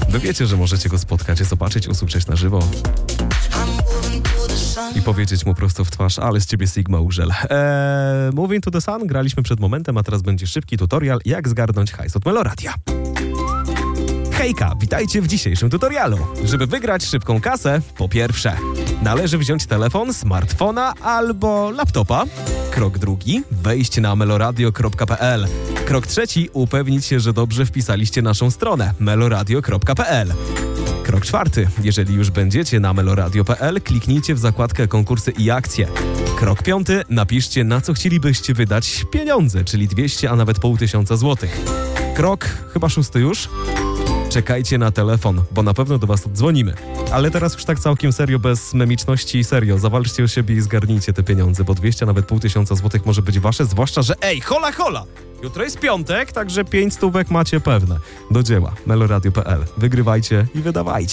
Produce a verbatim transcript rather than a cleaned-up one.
Wy wiecie, że możecie go spotkać, zobaczyć, usłyszeć na żywo i powiedzieć mu prosto w twarz, ale z ciebie Sigma Urzel. Eee, Moving to the Sun graliśmy przed momentem, a teraz będzie szybki tutorial, jak zgarnąć hajs od Meloradia. Hejka, witajcie w dzisiejszym tutorialu. Żeby wygrać szybką kasę, po pierwsze, należy wziąć telefon, smartfona albo laptopa. Krok drugi, wejść na meloradio kropka p l. Krok trzeci, upewnić się, że dobrze wpisaliście naszą stronę meloradio kropka p l. Krok czwarty, jeżeli już będziecie na meloradio kropka p l, kliknijcie w zakładkę konkursy i akcje. Krok piąty, napiszcie, na co chcielibyście wydać pieniądze, czyli dwieście, a nawet pół tysiąca złotych. Krok chyba szósty już. Czekajcie na telefon, bo na pewno do was oddzwonimy. Ale teraz już tak całkiem serio, bez memiczności, serio, zawalczcie o siebie i zgarnijcie te pieniądze, bo dwieście, nawet pół tysiąca złotych może być wasze, zwłaszcza, że ej, hola, hola! Jutro jest piątek, także pięć stówek macie pewne. Do dzieła, meloradio kropka p l. Wygrywajcie i wydawajcie.